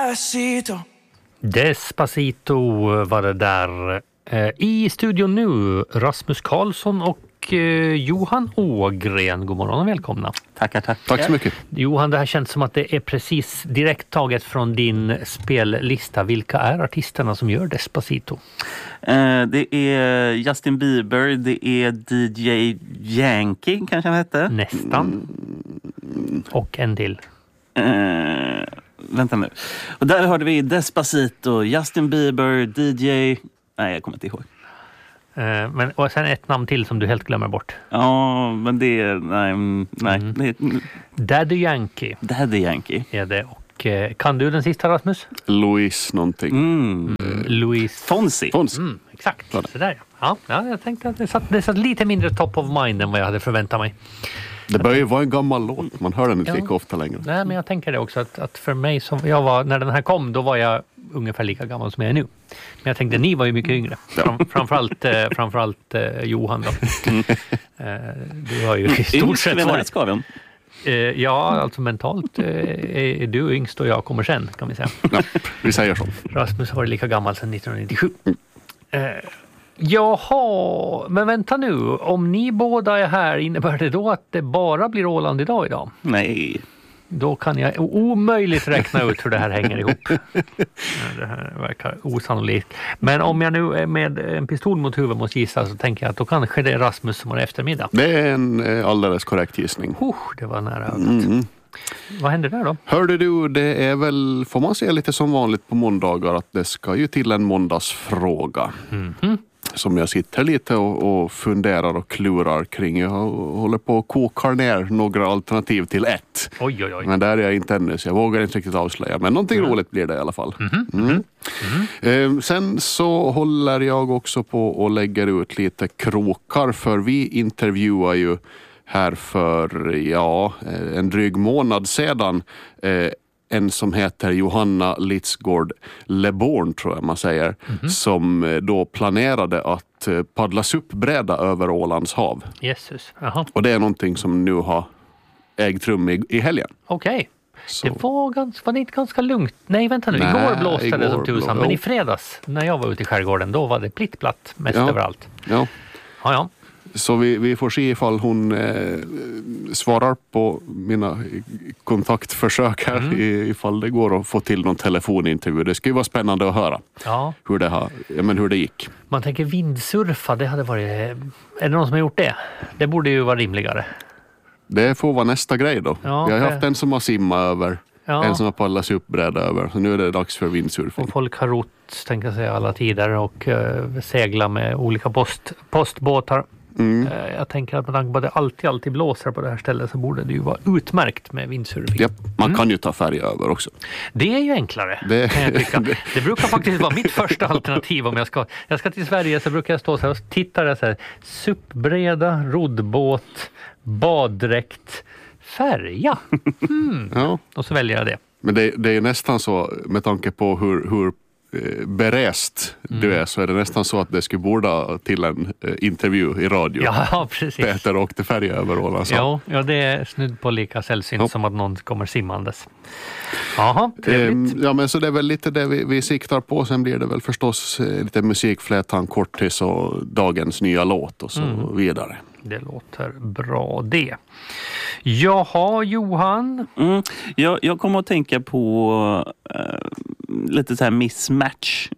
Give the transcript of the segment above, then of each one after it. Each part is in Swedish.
Despacito. Despacito var det där. I studion nu Rasmus Karlsson och Johan Ågren. God morgon och välkomna. Tackar. Tack så mycket. Johan, det här känns som att det är precis direkt taget från din spellista. Vilka är artisterna som gör Despacito? Det är Justin Bieber, det är DJ Yankee kanske han hette. Nästan. Och en till. Vänta nu. Och där hörde vi Despacito, Justin Bieber, DJ... Nej, jag kommer inte ihåg. Men, och sen ett namn till som du helt glömmer bort. Ja, men det är... Nej. Daddy Yankee. Daddy Yankee. Är det. Och kan du den sista, Rasmus? Louis någonting. Louis Fonsi. Exakt. Så där, ja, jag tänkte att det satt lite mindre top of mind än vad jag hade förväntat mig. Det börjar ju vara en gammal låt. Man hör den inte lika ofta längre. Nej, men jag tänker det också att för mig som jag var, när den här kom, då var jag ungefär lika gammal som jag är nu. Men jag tänkte, ni var ju mycket yngre. Framförallt Johan då. Du har ju i stort sett varit... Ja, alltså mentalt är du yngst och jag kommer sen, kan vi säga. Ja, vi säger så. Rasmus har varit lika gammal sedan 1997. Jaha, men vänta nu. Om ni båda är här, innebär det då att det bara blir Åland idag? Nej. Då kan jag omöjligt räkna ut hur det här hänger ihop. Det här verkar osannolikt. Men om jag nu med en pistol mot huvudet måste gissa, så tänker jag att då kanske det är Rasmus som har eftermiddag. Det är en alldeles korrekt gissning. Det var nära ögat. Vad händer där då? Hörde du, det är väl, får man säga lite som vanligt på måndagar, att det ska ju till en måndagsfråga. Som jag sitter lite och funderar och klurar kring. Jag håller på att koka ner några alternativ till ett. Oj. Men där är jag inte ännu, så jag vågar inte riktigt avslöja. Men någonting roligt blir det i alla fall. Sen så håller jag också på och lägger ut lite krokar, för vi intervjuar ju här för en dryg månad sedan en som heter Johanna Litzgård Leborn, tror jag man säger, som då planerade att paddla suppbräda över Ålands hav. Jesus. Aha. Och det är någonting som nu har ägt rum i helgen. Okej. Det var det inte ganska lugnt? Nej, vänta nu. Igår blåste det som tusan, men i fredags när jag var ute i skärgården, då var det plittplatt mest överallt. Ja. Så vi får se ifall hon svarar på mina kontaktförsök här, ifall det går att få till någon telefonintervju. Det ska ju vara spännande att höra hur det gick. Man tänker vindsurfa, det hade varit... Är det någon som har gjort det? Det borde ju vara rimligare. Det får vara nästa grej då. Ja, vi har haft en som har simmat över, en som har paddlat uppbräda över. Så nu är det dags för vindsurfing. Och folk har rott, tänker jag säga, alla tider och segla med olika postbåtar. Jag tänker att med tanke på att det alltid blåser på det här stället, så borde det ju vara utmärkt med vindsurfing. Japp, man kan ju ta färja över också. Det är ju enklare, kan jag tycka. Det brukar faktiskt vara mitt första alternativ om jag ska till Sverige, så brukar jag stå så här och titta så här, suppbreda, roddbåt, baddräkt, färja. Och så väljer jag det. Men det är nästan så, med tanke på hur berest du är, så är det nästan så att det skulle borda till en intervju i radio. Ja, precis. Peter åkte färja över Ålands. Ja, det är snudd på lika sällsynt som att någon kommer simmandes. Jaha, trevligt. Ja, men så det är väl lite det vi siktar på. Sen blir det väl förstås lite musikflätan, kortis och dagens nya låt och så vidare. Det låter bra det. Jaha, Johan? Jag kommer att tänka på lite så här mismatch.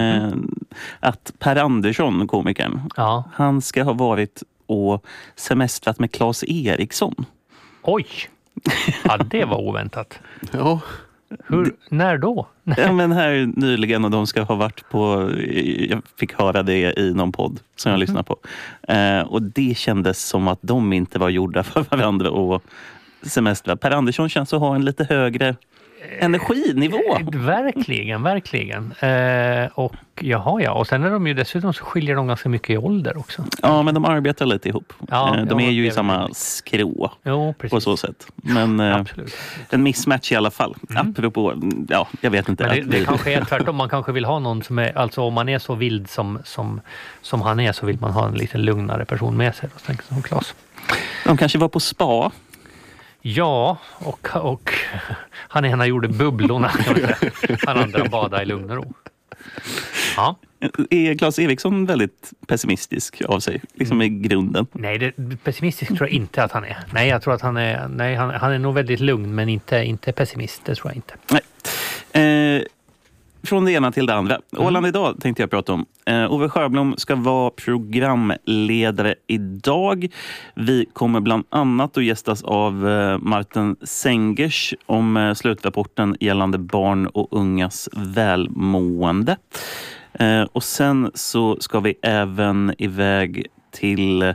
Att Per Andersson, komikern, han ska ha varit och semestrat med Claes Eriksson. Oj! Ja, det var oväntat. Ja. När då? Ja, men här nyligen, och de ska ha varit på, jag fick höra det i någon podd som jag lyssnade på. Och det kändes som att de inte var gjorda för varandra och semestra. Per Andersson känns att ha en lite högre energinivå. Verkligen. Och och sen är de ju dessutom, så skiljer de ganska mycket i ålder också. Ja, men de arbetar lite ihop. De är ju i samma skrå på så sätt. Men en mismatch i alla fall. Apropå, jag vet inte. Men det kanske är tvärtom. Man kanske vill ha någon som är, alltså om man är så vild som han är, så vill man ha en lite lugnare person med sig. Som Claes. De kanske var på spa. Ja, och han ena gjorde bubblorna. Han andra badade i lugn och ro. Ja. Är Claes Eriksson väldigt pessimistisk av sig, liksom i grunden? Nej, pessimistisk tror jag inte att han är. Nej, jag tror att han är nog väldigt lugn, men inte pessimist, det tror jag inte. Nej. Från det ena till det andra. Åland idag tänkte jag prata om. Ove Sjöblom ska vara programledare idag. Vi kommer bland annat att gästas av Martin Sengers om slutrapporten gällande barn och ungas välmående. Och sen så ska vi även iväg till...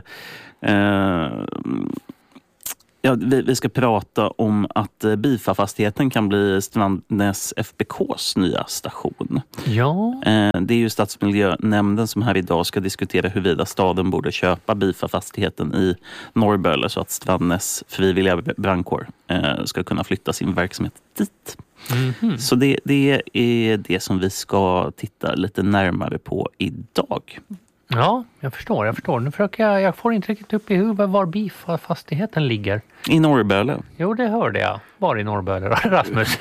vi ska prata om att Bifafastigheten kan bli Strandnäs FBKs nya station. Ja. Det är ju Stadsmiljönämnden som här idag ska diskutera huruvida staden borde köpa Bifafastigheten i Norrböle så att Strandnäs frivilliga brandkår ska kunna flytta sin verksamhet dit. Mm-hmm. Så det är det som vi ska titta lite närmare på idag. Ja, jag förstår. Nu försöker jag får inte riktigt upp i huvudet var Bifafastigheten ligger. I Norrböle. Jo, det hörde jag. Var i Norrböle, Rasmus?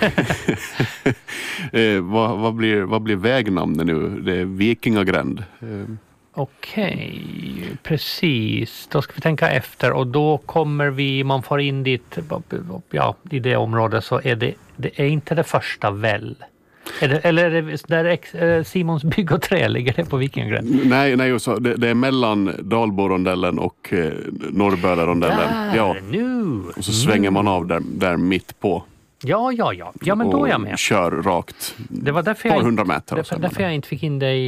Vad blir vägnamnet nu? Det är Vikingagränd. Okej, precis. Då ska vi tänka efter och då kommer man får in dit, i det området så är det är inte det första väl. Eller är det där Simons bygg och trä ligger det på Vikingagränd? Nej, så det är mellan Dalborondellen och Norrbölerondellen. Ja, nu! Och så svänger man av där mitt på. Ja, men då är jag med. Och kör rakt. Det var därför ett par hundra meter. Därför jag inte fick in det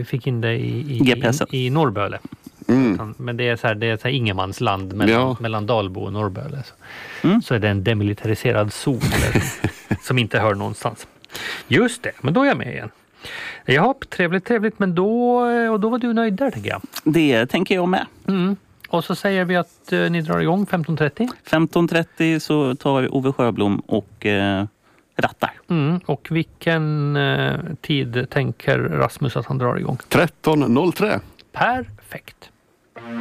i Norrböle. Men det är så här ingenmansland mellan Dalbo och Norrböle. Så är det en demilitariserad zon som inte hör någonstans. Just det, men då är jag med igen. Ja, trevligt, men då var du nöjd där, tänker jag. Det tänker jag med. Och så säger vi att ni drar igång 15.30. 15.30 så tar Ove Sjöblom och rattar. Och vilken tid tänker Rasmus att han drar igång? 13.03. Perfekt.